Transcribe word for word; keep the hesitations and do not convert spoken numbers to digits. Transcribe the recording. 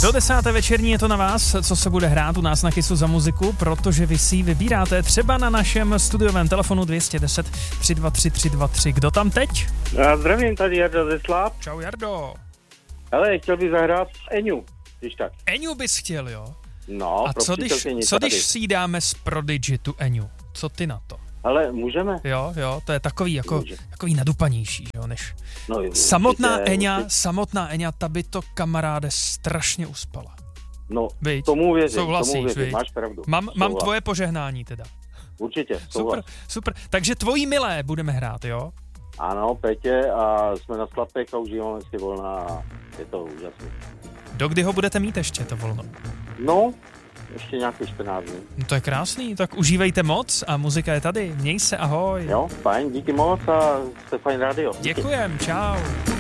Do desáté večerní je to na vás, co se bude hrát u nás na Kissu za muziku, protože vy si vybíráte třeba na našem studiovém telefonu dva jedna nula tři dva tři tři dva tři. Kdo tam teď? Já zdravím, tady Jarda ze Sláb. Čau Jardo. Hele, chtěl bych zahrát Eňu, když tak. Eňu bys chtěl, jo? No, a co když, co když si dáme z Prodigy tu Eňu? Co ty na to? Ale můžeme? Jo, jo, to je takový jako, takový nadupanější, jo, než no, samotná určitě, Eňa, určitě. samotná Eňa, ta by to kamaráde strašně uspala. No, Viď? tomu věřím, Souhlasíš, tomu věřím, viď? máš pravdu. Mám, mám tvoje požehnání teda. Určitě, souhlas. Super, super. Takže tvojí milé budeme hrát, jo? Ano, Petě, a jsme na Slapech a užíváme si volna a je to úžasné. Dokdy ho budete mít ještě, to volno? No, ještě nějakých čtrnáct dní. No to je krásný, tak užívejte moc a muzika je tady. Měj se, ahoj. Jo, fajn, díky moc a jste fajn rádio. Děkujem, čau.